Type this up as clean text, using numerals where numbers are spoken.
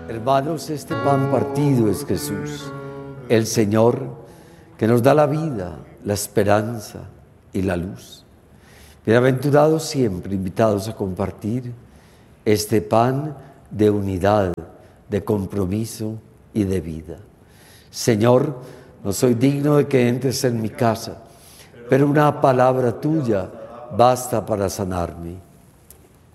Hermanos, este pan partido es Jesús, el Señor, que nos da la vida, la esperanza y la luz. Bienaventurados siempre invitados a compartir este pan de unidad, de compromiso y de vida. Señor, no soy digno de que entres en mi casa, pero una palabra tuya basta para sanarme.